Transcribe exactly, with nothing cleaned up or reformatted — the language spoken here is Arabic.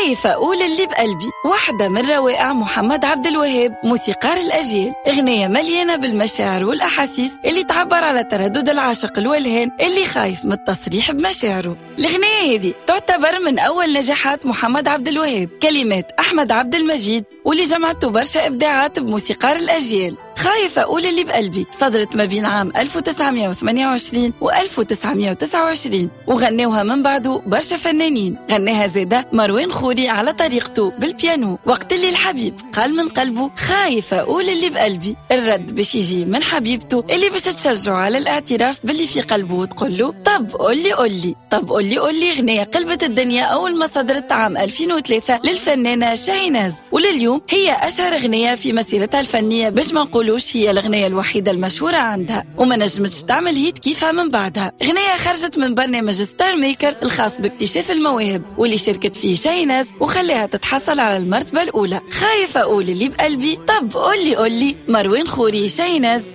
خايفة أقول اللي بقلبي، واحدة من روائع محمد عبد الوهاب موسيقار الأجيال. أغنية مليانة بالمشاعر والأحاسيس اللي تعبر على تردد العاشق الولهان اللي خايف من التصريح بمشاعره. الأغنية هذه تعتبر من أول نجاحات محمد عبد الوهاب، كلمات أحمد عبد المجيد واللي جمعته برشا إبداعات بموسيقار الأجيال. خايفة أقول اللي بقلبي صدرت ما بين عام ألف وتسعمية وثمانية وعشرين و ألف وتسعمية وتسعة وعشرين، وغنوها من بعده برشا فنانين. غناها زاده مروان خوري على طريقته بالبيانو، وقت اللي الحبيب قال من قلبه خايفة أقول اللي بقلبي، الرد باش يجي من حبيبته اللي باش تشجعه على الاعتراف باللي في قلبه وتقول له طب قولي قولي طب قولي قولي. غنية قلبت الدنيا أول ما صدرت عام ألفين وثلاثة للفنانة شاهيناز، ولليوم هي أشهر غنية في مسيرتها الفنية، باش ما نقولوش هي الغنية الوحيدة المشهورة عندها، وما نجمتش تعمل هيت كيفها من بعدها. غنية خرجت من برنامج ستار ميكر الخاص باكتشاف المواهب واللي شاركت فيه شاهيناز وخلاها تتحصل على المرتبة الأولى. خايفة أقول اللي بقلبي طب قولي قولي، مروان خوري، شاهيناز.